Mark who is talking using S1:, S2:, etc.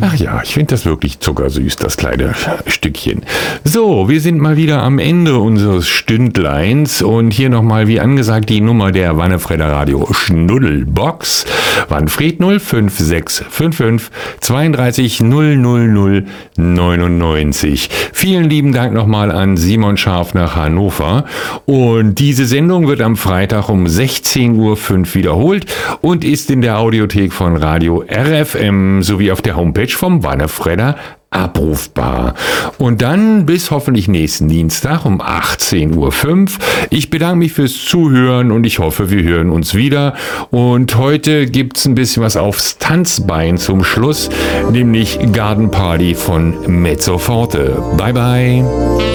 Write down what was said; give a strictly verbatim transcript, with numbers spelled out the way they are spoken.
S1: Ach ja, ich finde das wirklich zuckersüß, das kleine Stückchen. So, wir sind mal wieder am Ende unseres Stündleins und hier nochmal wie angesagt die Nummer der Wannefredder Radio Schnuddelbox. Wanfried null fünf sechs fünf fünf zweiunddreißig null null null neunundneunzig. Vielen lieben Dank nochmal an Simon Scharf nach Hannover. Und diese Sendung wird am Freitag um sechzehn Uhr fünf wiederholt und ist in der Audiothek von Radio R F M sowie auf der Homepage vom Wannefredder abrufbar. Und dann bis hoffentlich nächsten Dienstag um achtzehn Uhr fünf. Ich bedanke mich fürs Zuhören und ich hoffe, wir hören uns wieder. Und heute gibt's ein bisschen was aufs Tanzbein zum Schluss, nämlich Garden Party von Mezzoforte. Bye bye.